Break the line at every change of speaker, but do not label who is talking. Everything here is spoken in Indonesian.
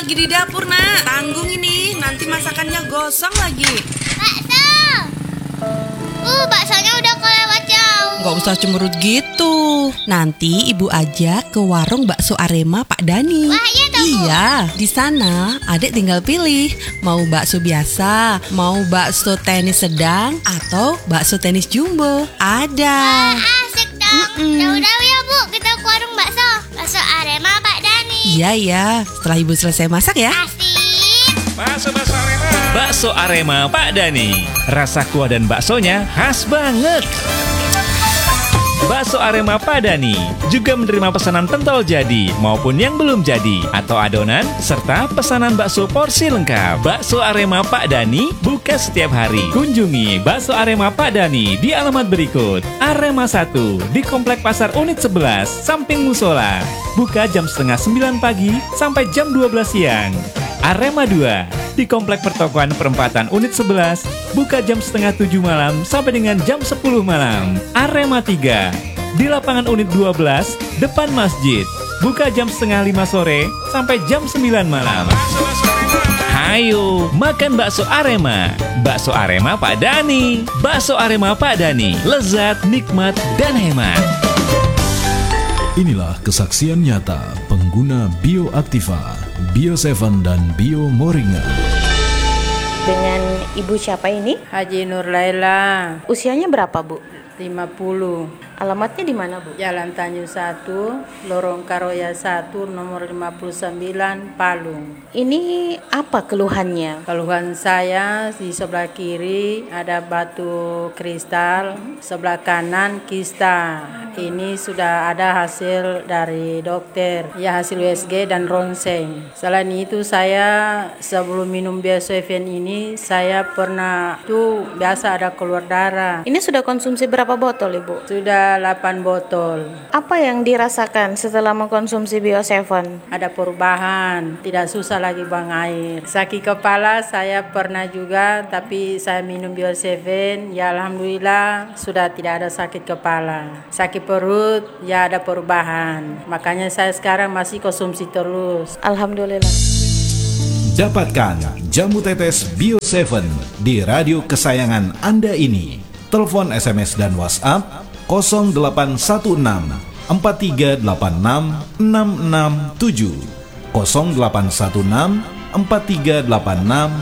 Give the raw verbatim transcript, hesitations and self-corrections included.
lagi di dapur, Nak. Tanggung ini, nanti masakannya gosong lagi.
Bakso. Uh, baksonya udah kelewat jauh.
Gak usah cemberut gitu. Nanti ibu ajak ke warung bakso Arema Pak Dani.
Wah, iya toh, Bu?
Iya, di sana adek tinggal pilih mau bakso biasa, mau bakso tenis sedang, atau bakso tenis jumbo. Ada.
Wah, asik dong. Jauh-jauh ya, Bu, kita ke warung bakso. Bakso Arema Pak Dani.
Iya ya, setelah ibu selesai masak ya.
Asik.
Bakso-bakso Arema. Bakso Arema Pak Dani. Rasa kuah dan baksonya khas banget. Bakso Arema Pak Dani juga menerima pesanan pentol jadi maupun yang belum jadi atau adonan serta pesanan bakso porsi lengkap. Bakso Arema Pak Dani buka setiap hari. Kunjungi Bakso Arema Pak Dani di alamat berikut. Arema satu di Komplek Pasar Unit sebelas, samping musola. Buka jam setengah sembilan pagi sampai jam dua belas siang. Arema dua di Komplek Pertokoan Perempatan Unit sebelas, buka jam setengah tujuh malam sampai dengan jam sepuluh malam. Arema tiga di Lapangan Unit dua belas, depan masjid, buka jam setengah lima sore sampai jam sembilan malam. Hayo, makan bakso Arema. Bakso Arema Pak Dani. Bakso Arema Pak Dani, lezat, nikmat, dan hemat.
Inilah kesaksian nyata pengguna Bioaktiva, Bio tujuh dan Bio Moringa.
Dengan ibu siapa ini?
Haji Nur Laila,
Usianya berapa, Bu?
lima puluh.
Alamatnya di mana, Bu?
Jalan Tanjung satu, Lorong Karoya satu, nomor lima puluh sembilan, Palung.
Ini apa keluhannya?
Keluhan saya di sebelah kiri ada batu kristal, sebelah kanan kista. Ini sudah ada hasil dari dokter, ya hasil U S G dan ronsen. Selain itu saya sebelum minum Bio tujuh ini saya pernah tuh biasa ada keluar darah.
Ini sudah konsumsi berapa botol, Ibu?
Sudah delapan botol.
Apa yang dirasakan setelah mengkonsumsi Bio tujuh?
Ada perubahan, tidak susah lagi buang air. Sakit kepala saya pernah juga, tapi saya minum Bio tujuh, ya alhamdulillah sudah tidak ada sakit kepala. Sakit perut, ya ada perubahan. Makanya saya sekarang masih konsumsi terus.
Alhamdulillah.
Dapatkan jamu tetes Bio tujuh di radio kesayangan Anda ini. Telepon, S M S, dan WhatsApp nol delapan satu enam empat tiga delapan enam enam enam tujuh nol delapan satu enam empat tiga delapan enam